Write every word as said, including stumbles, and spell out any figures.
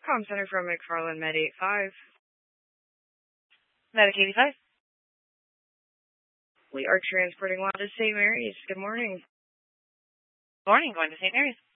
Com Center from McFarland Med eighty-five. Medic eighty-five. We are transporting one to Saint Mary's. Good morning. Morning, going to Saint Mary's.